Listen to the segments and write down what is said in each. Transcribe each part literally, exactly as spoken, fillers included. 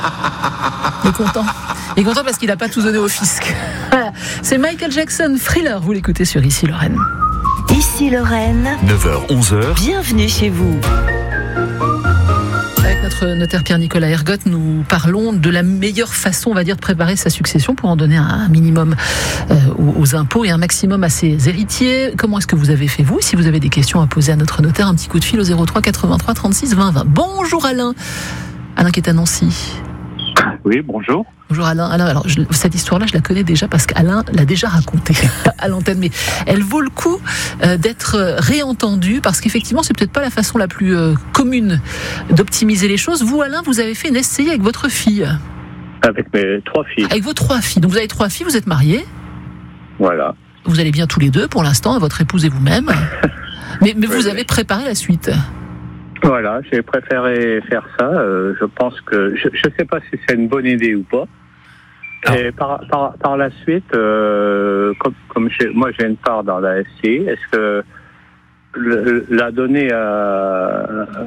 Il est content. Il est content parce qu'il n'a pas tout donné au fisc. Voilà. C'est Michael Jackson, Thriller. Vous l'écoutez sur Ici Lorraine. Ici Lorraine. neuf heures onze heures. Bienvenue chez vous. Avec notre notaire Pierre-Nicolas Ergotte, nous parlons de la meilleure façon, on va dire, de préparer sa succession pour en donner un minimum euh, aux impôts et un maximum à ses héritiers. Comment est-ce que vous avez fait, vous? Si vous avez des questions à poser à notre notaire, un petit coup de fil au zéro trois quatre-vingt-trois trente-six vingt vingt. Bonjour Alain. Alain qui est à Nancy. Oui, bonjour. Bonjour Alain. Alain, alors je, cette histoire-là, je la connais déjà parce qu'Alain l'a déjà racontée à l'antenne, mais elle vaut le coup euh, d'être réentendue parce qu'effectivement, c'est peut-être pas la façon la plus euh, commune d'optimiser les choses. Vous, Alain, vous avez fait une S C I avec votre fille. Avec mes trois filles. Avec vos trois filles. Donc vous avez trois filles, vous êtes mariés. Voilà. Vous allez bien tous les deux pour l'instant, votre épouse et vous-même. mais mais oui, vous oui. avez préparé la suite. Voilà, j'ai préféré faire ça. Euh, je pense que je ne sais pas si c'est une bonne idée ou pas. Ah. Et par, par, par la suite, euh, comme, comme j'ai, moi j'ai une part dans la S C I, est-ce que le, la donner à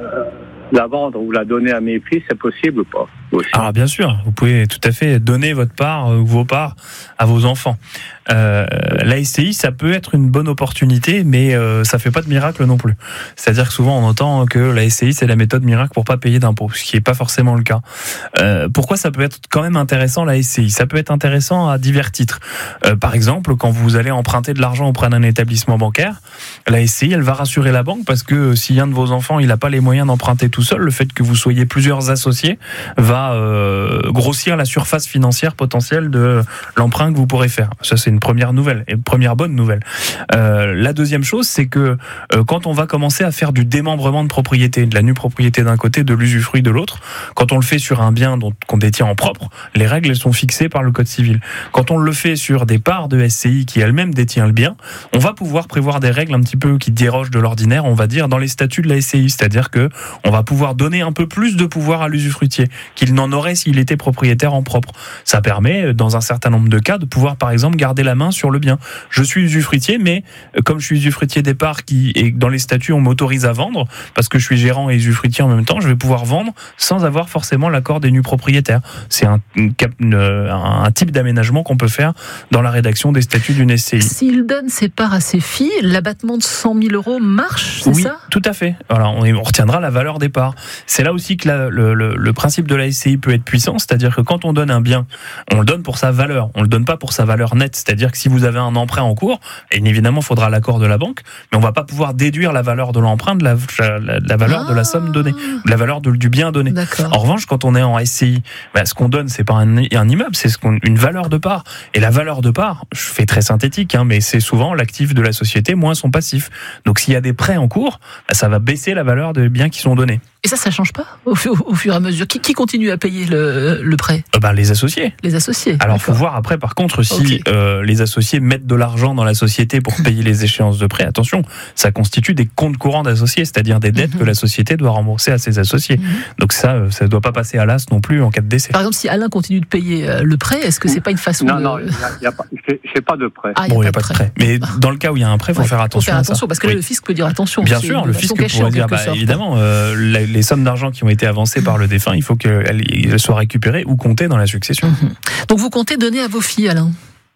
la vendre ou la donner à mes filles, c'est possible ou pas aussi? Alors bien sûr, vous pouvez tout à fait donner votre part ou vos parts à vos enfants. Euh, la S C I, ça peut être une bonne opportunité, mais euh, ça fait pas de miracle non plus. C'est-à-dire que souvent on entend que la S C I c'est la méthode miracle pour pas payer d'impôts, ce qui est pas forcément le cas. Euh, pourquoi ça peut être quand même intéressant la S C I? Ça peut être intéressant à divers titres. Euh, par exemple, quand vous allez emprunter de l'argent auprès d'un établissement bancaire, la S C I elle va rassurer la banque parce que si un de vos enfants il a pas les moyens d'emprunter tout seul, le fait que vous soyez plusieurs associés va euh, grossir la surface financière potentielle de l'emprunt que vous pourrez faire. Ça c'est une première nouvelle, et première bonne nouvelle. Euh, la deuxième chose, c'est que euh, quand on va commencer à faire du démembrement de propriété, de la nue propriété d'un côté, de l'usufruit de l'autre, quand on le fait sur un bien dont, qu'on détient en propre, les règles elles sont fixées par le Code civil. Quand on le fait sur des parts de S C I qui elle-même détient le bien, on va pouvoir prévoir des règles un petit peu qui dérogent de l'ordinaire, on va dire, dans les statuts de la S C I, c'est-à-dire que on va pouvoir donner un peu plus de pouvoir à l'usufruitier qu'il n'en aurait s'il était propriétaire en propre. Ça permet, dans un certain nombre de cas, de pouvoir, par exemple, garder la main sur le bien. Je suis usufruitier, mais comme je suis usufruitier des parts qui, et dans les statuts, on m'autorise à vendre, parce que je suis gérant et usufruitier en même temps, je vais pouvoir vendre sans avoir forcément l'accord des nus propriétaires. C'est un, une, un type d'aménagement qu'on peut faire dans la rédaction des statuts d'une S C I. S'il donne ses parts à ses filles, l'abattement de cent mille euros marche, c'est oui, ça? Tout à fait. Alors, on, on retiendra la valeur des parts. C'est là aussi que la, le, le, le principe de la S C I peut être puissant, c'est-à-dire que quand on donne un bien, on le donne pour sa valeur, on le donne pas pour sa valeur nette, c'est-à-dire que si vous avez un emprunt en cours, et évidemment il faudra l'accord de la banque, mais on va pas pouvoir déduire la valeur de l'emprunt de la, la, la valeur ah. de la somme donnée, de la valeur de, du bien donné. D'accord. En revanche, quand on est en S C I, bah, ce qu'on donne, c'est pas un, un immeuble, c'est ce qu'on, une valeur de part. Et la valeur de part, je fais très synthétique, hein, mais c'est souvent l'actif de la société moins son passif. Donc s'il y a des prêts en cours, bah, ça va baisser la valeur des biens qui sont donnés. Et ça, ça change pas au, au, au fur et à mesure. Qui, qui continue à payer le, le prêt? euh, bah, Les associés. Les associés. Alors, il faut voir après, par contre, si okay. euh, les associés mettent de l'argent dans la société pour payer les échéances de prêt, attention, ça constitue des comptes courants d'associés, c'est-à-dire des dettes mm-hmm. que la société doit rembourser à ses associés. Mm-hmm. Donc ça, ça ne doit pas passer à l'as non plus en cas de décès. Par exemple, si Alain continue de payer le prêt, est-ce que c'est pas une façon non, de... Non, non, je n'ai pas de prêt. Ah, bon, il n'y a pas pas de prêt. Mais dans le cas où il y a un prêt, il faut ouais, faire attention. Faut faire attention, à ça. parce que là, oui. le fisc peut dire attention. Bien sûr, le fisc pourrait dire, bah, évidemment, euh, les, les sommes d'argent qui ont été avancées par le défunt, il faut qu'elles soient récupérées ou comptées dans la succession. Mm-hmm. Donc vous comptez donner à vos filles, Alain?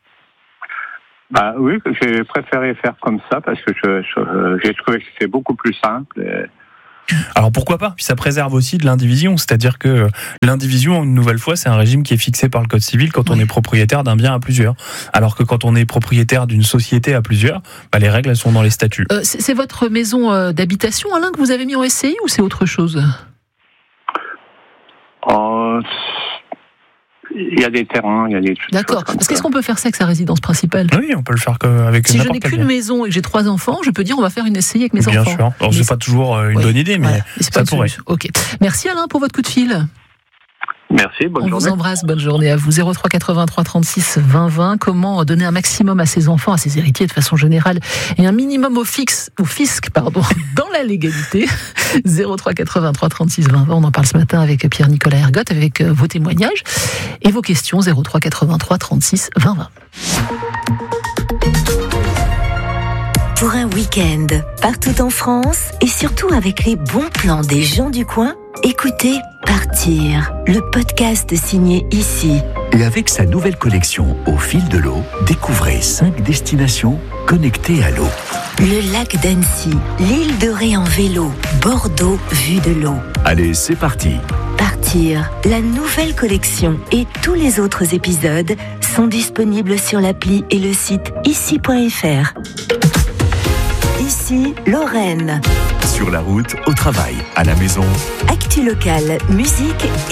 Bah oui, j'ai préféré faire comme ça parce que je, je, j'ai trouvé que c'était beaucoup plus simple. Et... Alors pourquoi pas? Puis ça préserve aussi de l'indivision, c'est-à-dire que l'indivision, une nouvelle fois, c'est un régime qui est fixé par le Code civil quand oui. on est propriétaire d'un bien à plusieurs. Alors que quand on est propriétaire d'une société à plusieurs, bah les règles elles sont dans les statuts. Euh, c'est, c'est votre maison euh, d'habitation, Alain, que vous avez mis en S C I ou c'est autre chose? Oh, il y a des terrains, il y a des trucs. D'accord. Parce qu'est-ce qu'on peut faire ça avec sa résidence principale? Oui, on peut le faire avec si n'importe je n'ai qu'une maison et que j'ai trois enfants, je peux dire on va faire une S C I avec mes Bien enfants. Bien sûr. Alors, c'est pas toujours une oui. bonne idée, mais, voilà. mais c'est ça pourrait. Solution. Ok. Merci Alain pour votre coup de fil. Merci, bonne on journée. On vous embrasse, bonne journée à vous. zéro trois quatre-vingt-trois trente-six vingt vingt. Comment donner un maximum à ses enfants, à ses héritiers de façon générale, et un minimum au, fixe, au fisc pardon, dans la légalité. zéro trois quatre-vingt-trois trente-six vingt vingt. On en parle ce matin avec Pierre-Nicolas Ergotte, avec vos témoignages et vos questions. zéro trois quatre-vingt-trois trente-six vingt vingt. Pour un week-end partout en France et surtout avec les bons plans des gens du coin, Écoutez Partir, le podcast signé Ici. Et avec sa nouvelle collection Au fil de l'eau, découvrez cinq destinations connectées à l'eau. Le lac d'Annecy, l'île de Ré en vélo, Bordeaux vue de l'eau. Allez, c'est parti. Partir, la nouvelle collection et tous les autres épisodes sont disponibles sur l'appli et le site ici point f r. Ici, Lorraine. Sur la route, au travail, à la maison. Actu locale, musique